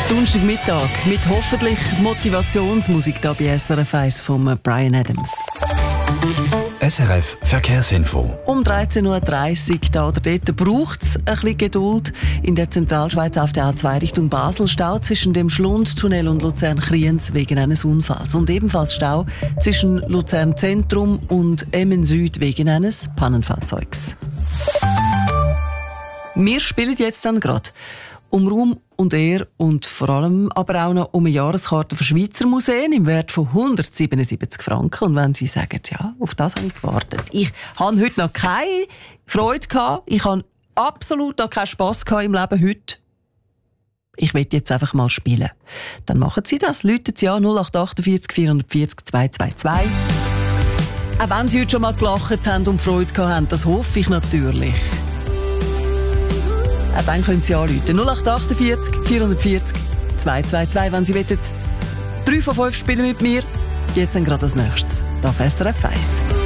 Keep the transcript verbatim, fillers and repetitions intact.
Donnerstagmittag mit hoffentlich Motivationsmusik da bei S R F eins von Bryan Adams. S R F Verkehrsinfo. Um dreizehn Uhr dreißig da oder dort braucht es ein bisschen Geduld. In der Zentralschweiz auf der A zwei Richtung Basel Stau zwischen dem Schlundtunnel und Luzern-Kriens wegen eines Unfalls. Und ebenfalls Stau zwischen Luzern Zentrum und Emmen Süd wegen eines Pannenfahrzeugs. Wir spielen jetzt dann gerade um Ruhm und Ehre und vor allem aber auch noch um eine Jahreskarte für Schweizer Museen im Wert von hundertsiebenundsiebzig Franken. Und wenn Sie sagen, ja, auf das habe ich gewartet. Ich habe heute noch keine Freude gehabt. Ich habe absolut noch keinen Spass gehabt im Leben heute. Ich will jetzt einfach mal spielen. Dann machen Sie das. Läuten Sie an null acht achtundvierzig vierhundertvierzig zweihundertzweiundzwanzig. Auch wenn Sie heute schon mal gelacht haben und Freude gehabt haben, das hoffe ich natürlich. Auch dann können Sie anrufen. null acht achtundvierzig vierhundertvierzig zweihundertzweiundzwanzig. Wenn Sie wollen, drei von fünf spielen mit mir. Jetzt dann gerade als nächstes. Da auf S R F eins.